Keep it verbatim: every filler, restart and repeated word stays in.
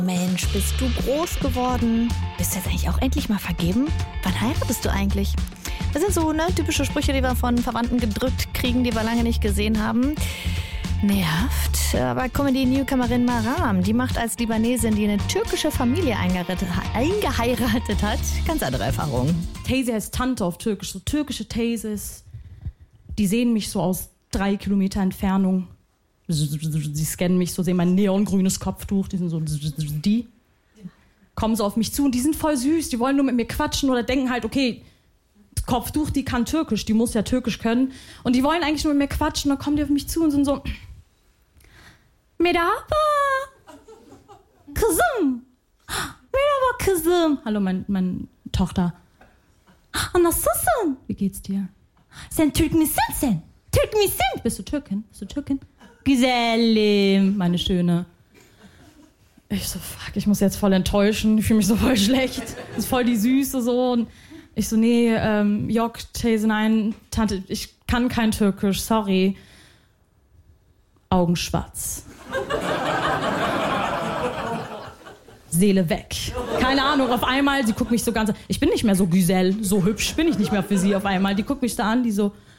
Mensch, bist du groß geworden? Bist du jetzt eigentlich auch endlich mal vergeben? Wann heiratest du eigentlich? Das sind so ne, typische Sprüche, die wir von Verwandten gedrückt kriegen, die wir lange nicht gesehen haben. Nervt. Aber Comedy-Newcomerin Maram, die macht als Libanesin, die eine türkische Familie eingeheiratet hat, ganz andere Erfahrungen. Teyze heißt Tante auf Türkisch, so türkische Teyzes. Die sehen mich so aus drei Kilometer Entfernung. Sie scannen mich so, sehen mein neongrünes Kopftuch, die sind so, die kommen so auf mich zu und die sind voll süß, die wollen nur mit mir quatschen oder denken halt, okay, Kopftuch, die kann Türkisch, die muss ja Türkisch können und die wollen eigentlich nur mit mir quatschen und dann kommen die auf mich zu und sind so, Merhaba, kızım, Merhaba kızım. Hallo, mein, meine Tochter. Nasılsın? Wie geht's dir? Sen Türk misin sen? Türk misin? Bist du Türkin? Bist du Türkin? Güzelim, meine Schöne. Ich so, fuck, ich muss jetzt voll enttäuschen. Ich fühle mich so voll schlecht. Das ist voll die Süße so. Und ich so, nee, ähm, Yok, Teyze, nein, Tante, ich kann kein Türkisch, sorry. Augen schwarz. Seele weg. Keine Ahnung, auf einmal, sie guckt mich so ganz... Ich bin nicht mehr so Güzel, so hübsch bin ich nicht mehr für sie auf einmal. Die guckt mich da an, die so...